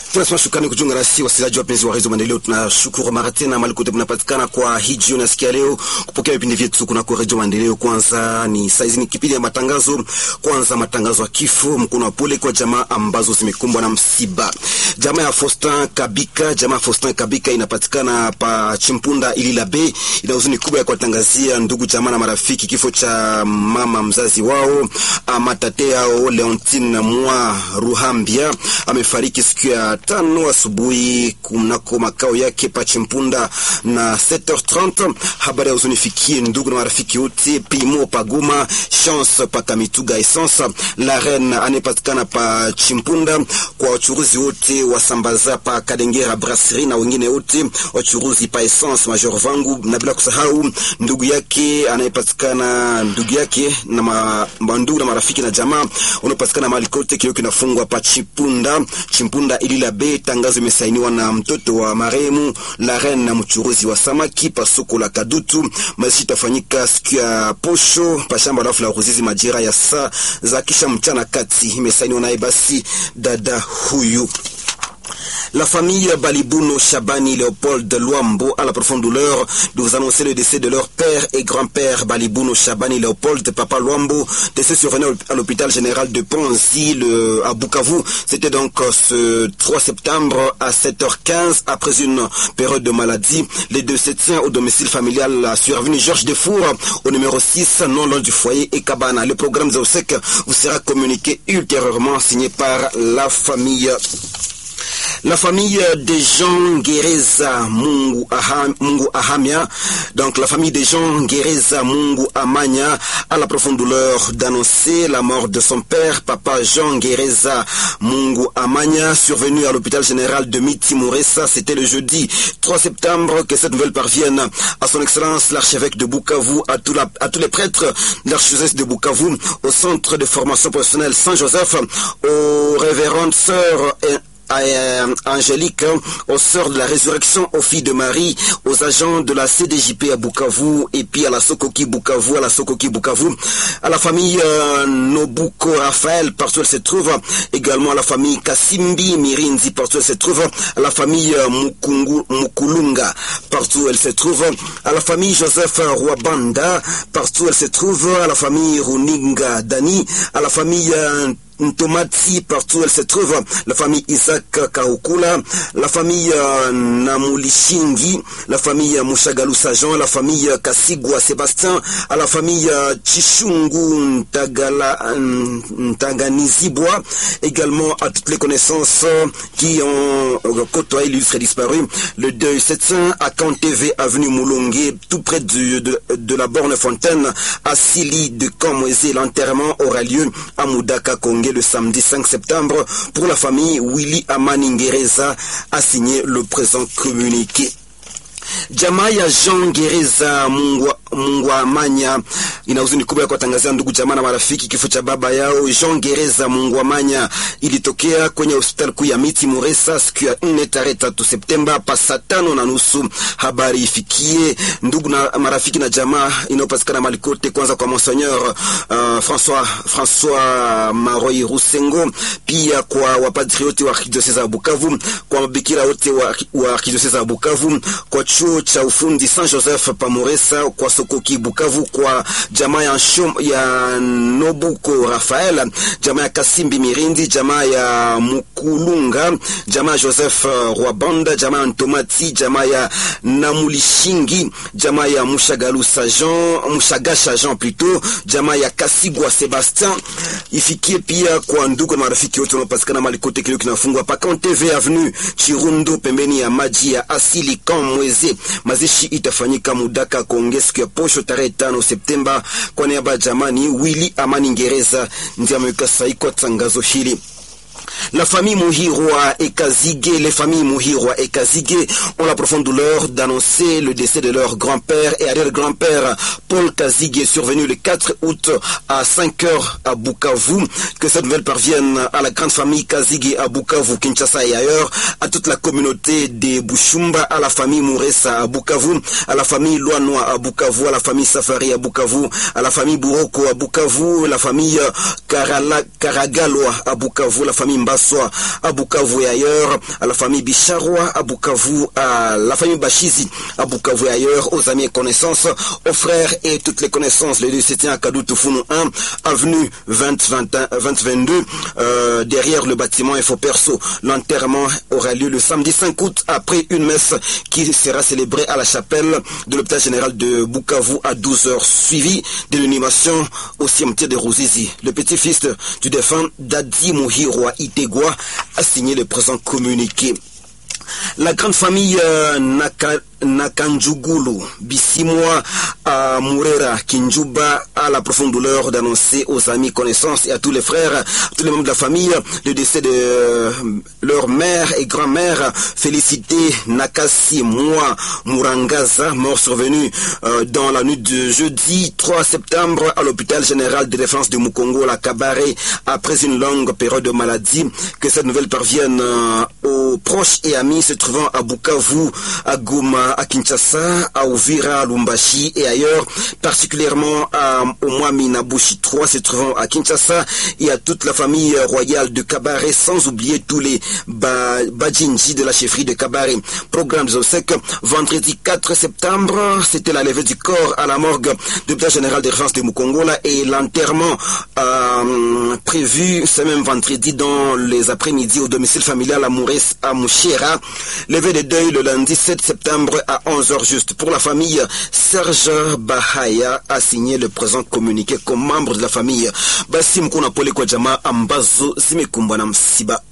Tunasema shukrani kujiunga nasi wasikilizaji wapenzi wa Radio Maendeleo. Tunashukuru mara tena mahali kote mnapatikana kwa hii jioni nasikia leo kupokea vipindi vyetu kuna kwa Radio Maendeleo. Kwanza ni saizi ni kipindi ya matangazo. Kwanza matangazo ya kifo, mkono wa pole kwa jamaa ambazo zimekumbwa na msiba. Jamaa ya Faustin Kabika inapatikana pa Chimpunda Ilila Bay. Ina huzuni kubwa ya kuwatangazia ndugu jamaa na marafiki kifo cha mama mzazi wao Matate yao Leontine Mwa Ruhambia. Amefariki siku ya 5 asubuhi kunako makao yake pa Chimpunda na 7h30. Habari ya huzunifikie ndugu na marafiki wote. Pimo Paguma, Chance pa Kamituga Essence, La Reine anapatikana pa Chimpunda, kwa wachuruzi wote wasambaza pa Kadengera Brasserie na wengine wote wachuruzi pa Essence Major Vangu, na bila kusahau ndugu yake anayepatikana na ndugu na marafiki na jamaa wanapatikana mahali kote. Kile kinafungwa pa Chimpunda Ilila Bay. Tangazo imesainiwa na mtoto wa marehemu La Reine na mchuruzi wa samaki pa soko la Kadutu. Mazishi itafanyika siku ya posho pa shamba la Ruzizi majira ya saa za kisha mchana kati. Imesainiwa naye basi dada huyu. La famille Balibuno Shabani Léopold Luambo a la profonde douleur de vous annoncer le décès de leur père et grand-père Balibuno Shabani Léopold Papa Luambo, décès survenu à l'hôpital général de Ponzi à Bukavu. C'était donc ce 3 septembre à 7h15 après une période de maladie. Les deux se tiennent au domicile familial survenu Georges Defour au numéro 6 non loin du foyer et Cabana. Le programme Zausek vous sera communiqué ultérieurement, signé par la famille. La famille des Jean Gereza Mungu Ahamia, donc la famille des Jean Gereza Mungu Amanya a la profonde douleur d'annoncer la mort de son père, Papa Jean Gereza Mungu Amanya, survenu à l'hôpital général de Miti Mouressa. C'était le jeudi 3 septembre. Que cette nouvelle parvienne à son excellence l'archevêque de Bukavu, à tous les prêtres de l'archidiocèse de Bukavu, au centre de formation professionnelle Saint-Joseph, aux révérendes sœurs Angélique, aux sœurs de la résurrection, aux filles de Marie, aux agents de la CDJP à Bukavu, et puis à la Sokoki Bukavu, à la famille Nobuko Raphaël, partout elle se trouve, également à la famille Kasimbi Mirinzi, partout elle se trouve, à la famille Mukulunga, partout elle se trouve, à la famille Joseph Rwabanda, partout elle se trouve, à la famille Runinga Dani, à la famille Ntomati, partout elle se trouve, la famille Isaac Kaokula, la famille Namulishingi, la famille Mushagalu Sajan, la famille Kasigwa Sébastien, à la famille Chishungu Ntaganizibwa, également à toutes les connaissances qui ont côtoyé l'illustre disparu. Le deuil s'éteint à Camp TV, avenue Moulongué, tout près de la borne Fontaine, à Sili de Kamweze. L'enterrement aura lieu à Moudaka Kongé le samedi 5 septembre. Pour la famille, Willy Amaningereza a signé le présent communiqué. Jamaa ya Jean Gereza Mungu Amanya ina huzuni kubwa ya kuwatangazia ndugu jamaa na marafiki kifo cha baba yao Jean Gereza Mungu Amanya. Ilitokea kwenye hospitali kuu ya Miti Mouressa siku ya 4 tarehe 3 Septemba pa saa 5:30. Habari ifikie ndugu na marafiki na jamaa inayopatikana mahali kote. Kwanza kwa Monseigneur François Maroy Rusengo, pia kwa wapatrioti wa Arkidiocese ya Bukavu, kwa mabikira wote wa Arkidiocese ya Bukavu, kwa chuo cha ufundi Saint Joseph pa Mouressa, kwa Sokoki Bukavu, kwa jamaa ya Nobuko Raphael, jamaa ya Kasimbi Mirindi, jamaa ya Mukulunga, jamaa ya Joseph Rwabanda, jamaa ya Ntomati, jamaa ya Namulishingi, jamaa ya Mushagasha Jean plutôt, jamaa ya Kasigwa Sébastien. Ifikie pia kwa ndugu na marafiki wote wanaopatikana mahali kote. Kilio kinafungwa pa Camp TV avenue Chirundo, pembeni ya maji ya asili Kamweze. Mazishi itafanyika Mudaka Konge siku ya posho tarehe 5 Septemba. Kwa niaba ya jamani, Willy Amaningereza ndiye ameweka sahihi kwa tangazo hili. La famille Muhirwa et Kazige, les familles Muhirwa et Kazige ont la profonde douleur d'annoncer le décès de leur grand-père et arrière-grand-père Paul Kazige, survenu le 4 août à 5h à Bukavu. Que cette nouvelle parvienne à la grande famille Kazige à Bukavu, Kinshasa et ailleurs, à toute la communauté des Bushumba, à la famille Mouressa à Bukavu, à la famille Loanoa à Bukavu, à la famille Safari à Bukavu, à la famille Buroko à Bukavu, la famille Karagaloa à Bukavu, la famille Mbazo Kaswa à Bukavu et ailleurs, à la famille Bicharwa à Bukavu, à la famille Bachizi à Bukavu et ailleurs, aux amis et connaissances, aux frères et toutes les connaissances. Le lieu se tient à Kadoutou Founou 1, avenue 2022, derrière le bâtiment Info Perso. L'enterrement aura lieu le samedi 5 août après une messe qui sera célébrée à la chapelle de l'hôpital général de Bukavu à 12h, suivi de l'animation au cimetière de Ruzizi. Le petit-fils du défunt Dadi Muhirwa Itegwa a signé le présent communiqué. La grande famille Nakanjugulu, Bissimwa à Mourera, Kinjuba a la profonde douleur d'annoncer aux amis, connaissances et à tous les frères, tous les membres de la famille, le décès de leur mère et grand-mère, Félicité Nakasi Mwa Murangaza, mort survenu dans la nuit de jeudi 3 septembre à l'hôpital général de défense de Mukongo, la Kabare, après une longue période de maladie. Que cette nouvelle parvienne aux proches et amis se trouvant à Bukavu, à Goma, à Kinshasa, à Uvira, à Lumbashi et ailleurs, particulièrement au Mwami Nabushi 3 se trouvant à Kinshasa et à toute la famille royale de Kabare, sans oublier tous les Bajinji de la chefferie de Kabare. Programme des obsèques, vendredi 4 septembre, c'était la levée du corps à la morgue de l'hôpital général de référence de Mukongola et l'enterrement prévu ce même vendredi dans les après-midi au domicile familial à Mourès, à Mouchera. Levée de deuil le lundi 7 septembre à 11h juste. Pour la famille, Serge Bahaya a signé le présent communiqué comme membre de la famille. Basim Kuna Pole Kwajama Ambazo Zimekumbana Msiba.